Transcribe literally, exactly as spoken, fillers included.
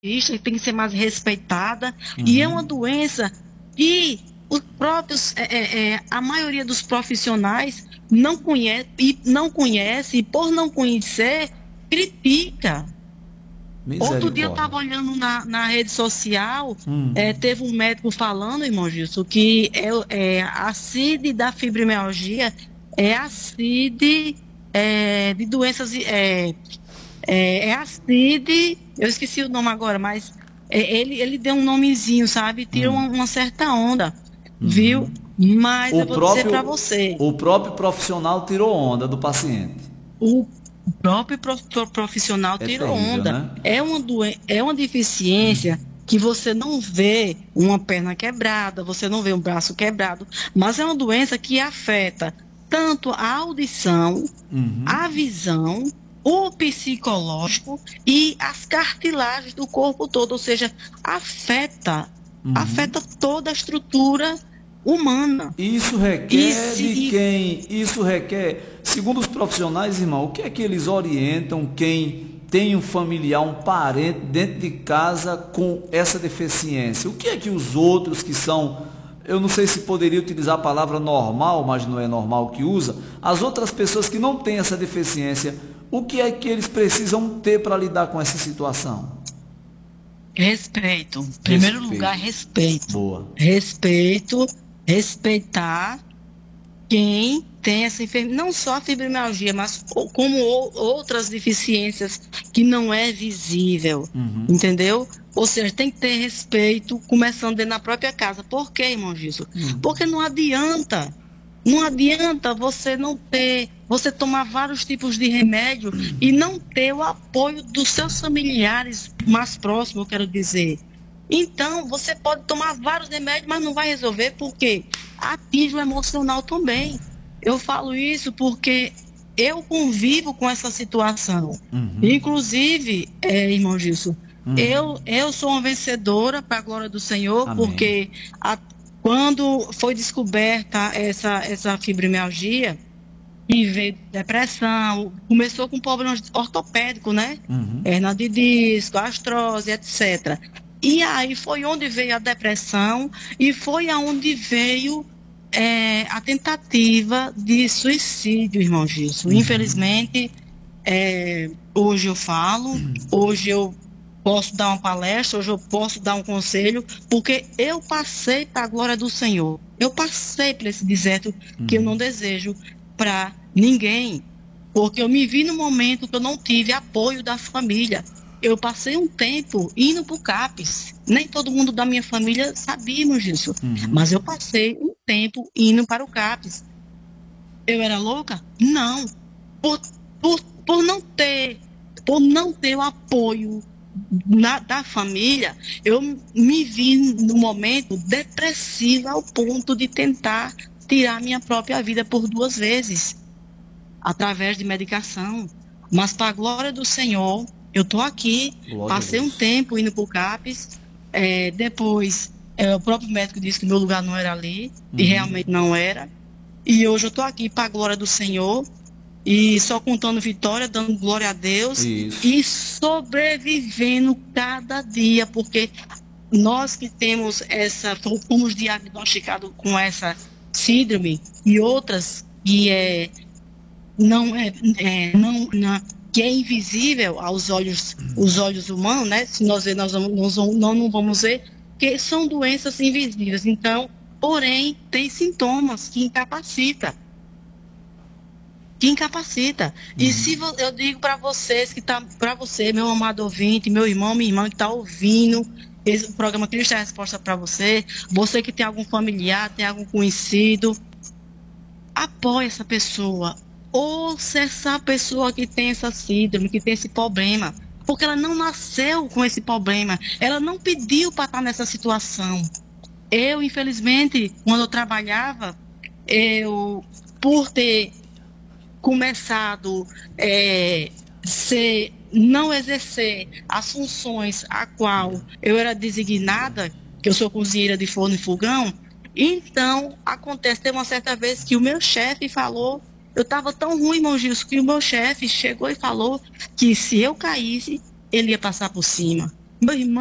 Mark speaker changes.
Speaker 1: vista, tem que ser mais respeitada, e é uma
Speaker 2: Uhum.
Speaker 1: doença que os próprios, é, é, é, a maioria dos profissionais não conhece, e não conhece, e por não conhecer, critica. Outro dia eu
Speaker 2: Misericórdia.
Speaker 1: estava olhando na, na rede social, é,
Speaker 2: Hum.
Speaker 1: teve um médico falando, irmão Gilson, que é, é, a C I D da fibromialgia é a C I D é, de doenças, é, é, é a C I D, eu esqueci o nome agora, mas é, ele, ele deu um nomezinho, sabe? Tira uma,
Speaker 2: Hum.
Speaker 1: uma certa onda, viu?
Speaker 2: Uhum.
Speaker 1: Mas
Speaker 2: O
Speaker 1: eu vou dizer para
Speaker 2: próprio,
Speaker 1: você,
Speaker 2: o próprio profissional tirou onda do paciente.
Speaker 1: o próprio prof- pro- profissional
Speaker 2: É
Speaker 1: tirou
Speaker 2: terrível,
Speaker 1: onda.
Speaker 2: né?
Speaker 1: É uma doen é uma deficiência que você não vê uma perna quebrada, você não vê um braço quebrado, mas é uma doença que afeta tanto a audição,
Speaker 2: Uhum.
Speaker 1: a visão, o psicológico e as cartilagens do corpo todo, ou seja, afeta,
Speaker 2: Uhum.
Speaker 1: afeta toda a estrutura humana.
Speaker 2: Isso
Speaker 1: E
Speaker 2: requer
Speaker 1: se
Speaker 2: de
Speaker 1: e
Speaker 2: quem? Isso requer, segundo os profissionais, irmão, o que é que eles orientam quem tem um familiar, um parente dentro de casa com essa deficiência? O que é que os outros que são, eu não sei se poderia utilizar a palavra normal, mas não é normal que usa, as outras pessoas que não têm essa deficiência, o que é que eles precisam ter para lidar com essa situação?
Speaker 1: respeito, em primeiro lugar,
Speaker 2: Respeito.
Speaker 1: respeito.
Speaker 2: Boa.
Speaker 1: Respeito, respeitar quem tem essa enfermidade, não só a fibromialgia, mas o- como o- outras deficiências que não é visível,
Speaker 2: Uhum.
Speaker 1: entendeu? Ou seja, tem que ter respeito, começando dentro da própria casa. Por quê, irmão Gilson? Porque não adianta, não adianta você não ter, você tomar vários tipos de remédio e não ter o apoio dos seus familiares mais próximos, eu quero dizer. Então, você pode tomar vários remédios, mas não vai resolver, porque atinge o emocional também. Eu falo isso porque eu convivo com essa situação.
Speaker 2: Uhum.
Speaker 1: Inclusive, é, irmão Gilson,
Speaker 2: Hum.
Speaker 1: eu, eu sou uma vencedora para a glória do Senhor,
Speaker 2: Amém.
Speaker 1: porque a- quando foi descoberta essa, essa fibromialgia, e veio depressão, começou com problemas ortopédicos, né?
Speaker 2: Uhum.
Speaker 1: Hernia de disco, artrose, etcétera. E aí foi onde veio a depressão e foi aonde veio é, a tentativa de suicídio, irmão Gilson.
Speaker 2: Uhum.
Speaker 1: Infelizmente, é, hoje eu falo, hoje eu posso dar uma palestra, hoje eu posso dar um conselho, porque eu passei para a glória do Senhor. Eu passei por esse deserto que eu não
Speaker 2: Uhum.
Speaker 1: desejo para ninguém, porque eu me vi no momento que eu não tive apoio da família. Eu passei um tempo indo para o CAPES. Nem todo mundo da minha família sabíamos disso,
Speaker 2: Uhum.
Speaker 1: mas eu passei um tempo indo para o CAPES. Eu era louca? Não. Por, por, por não ter, por não ter o apoio na- da família, eu me vi no momento depressiva ao ponto de tentar tirar minha própria vida por duas vezes, através de medicação. Mas para a glória do Senhor, eu estou aqui,
Speaker 2: Glória a
Speaker 1: passei um
Speaker 2: Deus.
Speaker 1: tempo indo para o CAPES, é, depois é, o próprio médico disse que meu lugar não era ali, e
Speaker 2: Uhum.
Speaker 1: realmente não era. E hoje eu estou aqui para a glória do Senhor e só contando vitória, dando glória a Deus
Speaker 2: Isso.
Speaker 1: e sobrevivendo cada dia, porque nós que temos essa, fomos diagnosticados com essa síndrome e outras que é não é, é não, não- que é invisível aos olhos, os olhos humanos, né? Se nós ver, nós vamos- nós vamos- não, não vamos ver, que são doenças invisíveis. Então, porém, tem sintomas que incapacita, que incapacita. E se
Speaker 2: Uhum.
Speaker 1: vo- eu digo para vocês que tá para você, meu amado ouvinte, meu irmão, minha irmã que está ouvindo esse, o programa Cristo é a Resposta para você, você que tem algum familiar, tem algum conhecido, apoie essa pessoa. Ouça essa pessoa que tem essa síndrome, que tem esse problema. Porque ela não nasceu com esse problema. Ela não pediu para estar nessa situação. Eu, infelizmente, quando eu trabalhava, eu, por ter começado é, ser, não exercer as funções a qual eu era designada, que eu sou cozinheira de forno e fogão, então acontece, tem uma certa vez que o meu chefe falou, eu estava tão ruim, irmão Gilson, que o meu chefe chegou e falou que se eu caísse, ele ia passar por cima. Meu irmão